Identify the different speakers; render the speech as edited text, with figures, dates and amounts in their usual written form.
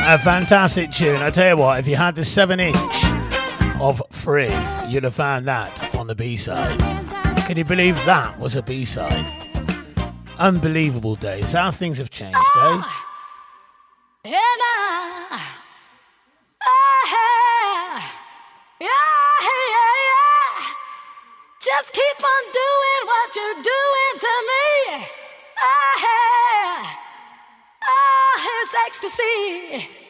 Speaker 1: A fantastic tune. I tell you what, if you had the 7-inch of Free, you'd have found that on the B-side. Can you believe that was a B-side? Unbelievable days. How things have changed, eh?
Speaker 2: Just keep on doing what you're doing to me. It's ecstasy.